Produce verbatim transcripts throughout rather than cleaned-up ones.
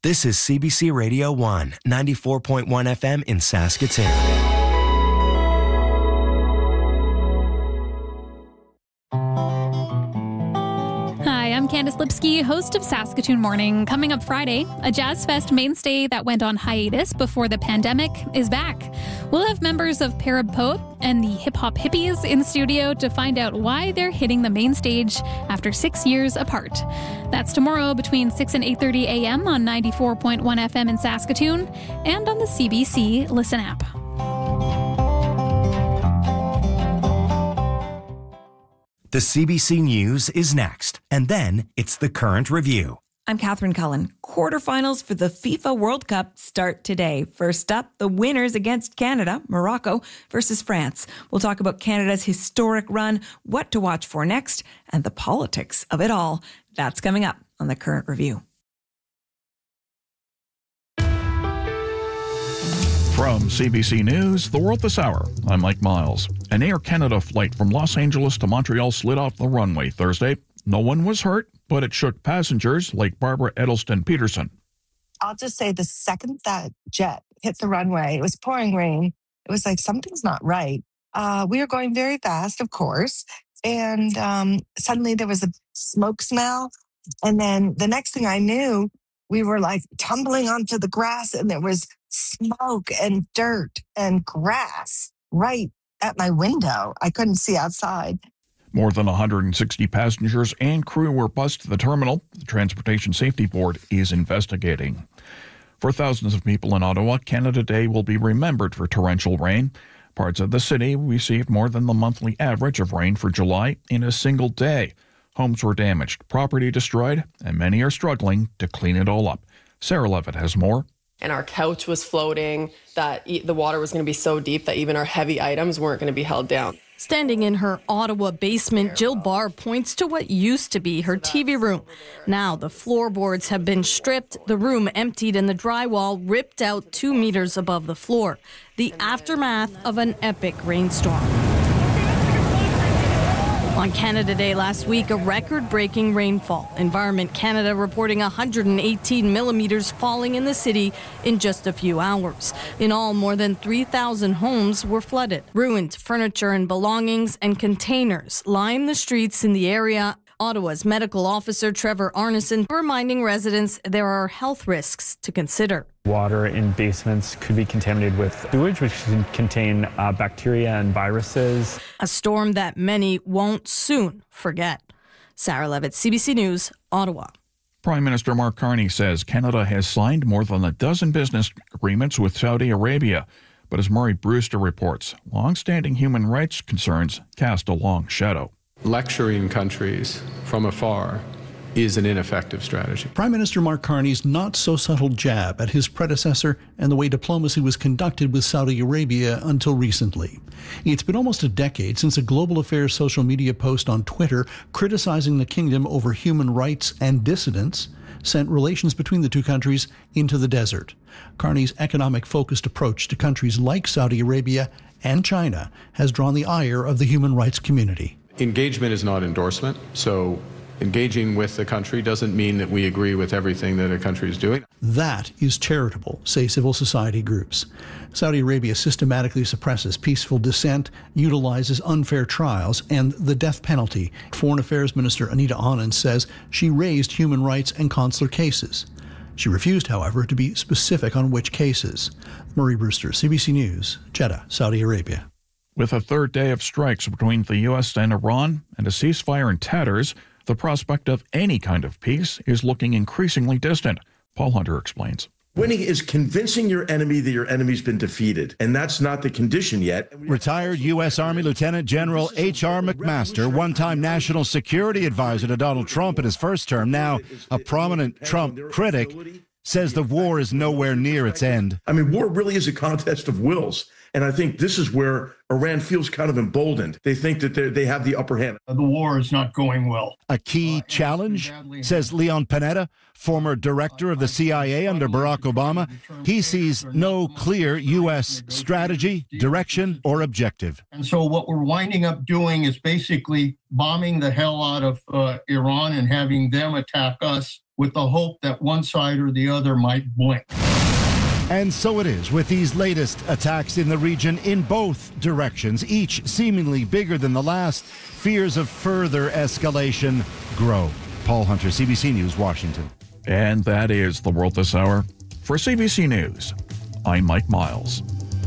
This is C B C Radio one, ninety-four point one F M in Saskatoon. Hi, I'm Candice Lipsky, host of Saskatoon Morning. Coming up Friday, a Jazz Fest mainstay that went on hiatus before the pandemic is back. We'll have members of Parab Poet and the Hip Hop Hippies in studio to find out why they're hitting the main stage after six years apart. That's tomorrow between six and eight thirty a.m. on ninety-four point one F M in Saskatoon and on the C B C Listen app. The C B C News is next, and then it's the Current Review. I'm Catherine Cullen. Quarterfinals for the FIFA World Cup start today. First up, the winners against Canada, Morocco versus France. We'll talk about Canada's historic run, what to watch for next, and the politics of it all. That's coming up on the Current Review. From C B C News, The World This Hour, I'm Mike Miles. An Air Canada flight from Los Angeles to Montreal slid off the runway Thursday. No one was hurt, but it shook passengers like Barbara Edelston-Peterson. I'll just say the second that jet hit the runway, it was pouring rain. It was like, something's not right. Uh, we were going very fast, of course. And um, suddenly there was a smoke smell. And then the next thing I knew, we were like tumbling onto the grass and there was smoke and dirt and grass right at my window. I couldn't see outside. More than one hundred sixty passengers and crew were bussed to the terminal. The Transportation Safety Board is investigating. For thousands of people in Ottawa, Canada Day will be remembered for torrential rain. Parts of the city received more than the monthly average of rain for July in a single day. Homes were damaged, property destroyed, and many are struggling to clean it all up. Sarah Levitt has more. And our couch was floating, that the water was going to be so deep that even our heavy items weren't going to be held down. Standing in her Ottawa basement, Jill Barr points to what used to be her T V room. Now the floorboards have been stripped, the room emptied, and the drywall ripped out two meters above the floor. The aftermath of an epic rainstorm. On Canada Day last week, a record-breaking rainfall. Environment Canada reporting one hundred eighteen millimeters falling in the city in just a few hours. In all, more than three thousand homes were flooded. Ruined furniture and belongings and containers line the streets in the area. Ottawa's medical officer, Trevor Arneson, reminding residents there are health risks to consider. Water in basements could be contaminated with sewage, which can contain uh, bacteria and viruses. A storm that many won't soon forget. Sarah Levitt, C B C News, Ottawa. Prime Minister Mark Carney says Canada has signed more than a dozen business agreements with Saudi Arabia. But as Murray Brewster reports, long-standing human rights concerns cast a long shadow. Lecturing countries from afar is an ineffective strategy. Prime Minister Mark Carney's not-so-subtle jab at his predecessor and the way diplomacy was conducted with Saudi Arabia until recently. It's been almost a decade since a Global Affairs social media post on Twitter criticizing the kingdom over human rights and dissidents sent relations between the two countries into the desert. Carney's economic-focused approach to countries like Saudi Arabia and China has drawn the ire of the human rights community. Engagement is not endorsement, so engaging with the country doesn't mean that we agree with everything that a country is doing. That is charitable, say civil society groups. Saudi Arabia systematically suppresses peaceful dissent, utilizes unfair trials, and the death penalty. Foreign Affairs Minister Anita Anand says she raised human rights and consular cases. She refused, however, to be specific on which cases. Murray Brewster, C B C News, Jeddah, Saudi Arabia. With a third day of strikes between the U S and Iran and a ceasefire in tatters, the prospect of any kind of peace is looking increasingly distant. Paul Hunter explains. Winning is convincing your enemy that your enemy's been defeated, and that's not the condition yet. Retired U S. Army Lieutenant General H R. McMaster, one-time national security advisor to Donald Trump in his first term, now a prominent Trump critic, says the war is nowhere near its end. I mean, war really is a contest of wills. And I think this is where Iran feels kind of emboldened. They think that they have the upper hand. The war is not going well. A key challenge, says Leon Panetta, former director of the C I A under Barack Obama. He sees no clear U S strategy, direction, or objective. And so what we're winding up doing is basically bombing the hell out of uh, Iran and having them attack us with the hope that one side or the other might blink. And so it is with these latest attacks in the region in both directions, each seemingly bigger than the last. Fears of further escalation grow. Paul Hunter, C B C News, Washington. And that is the world this hour. For C B C News, I'm Mike Miles.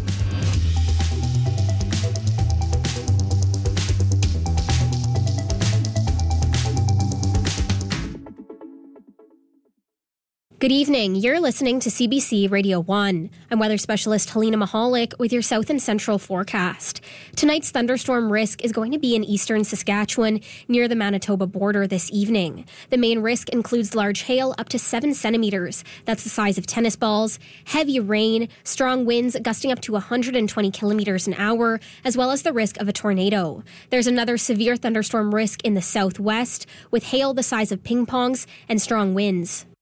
Good evening. You're listening to C B C Radio one. I'm weather specialist Helena Mahalik with your south and central forecast. Tonight's thunderstorm risk is going to be in eastern Saskatchewan near the Manitoba border this evening. The main risk includes large hail up to seven centimeters. That's the size of tennis balls, heavy rain, strong winds gusting up to one hundred twenty kilometers an hour, as well as the risk of a tornado. There's another severe thunderstorm risk in the southwest with hail the size of ping pongs and strong winds.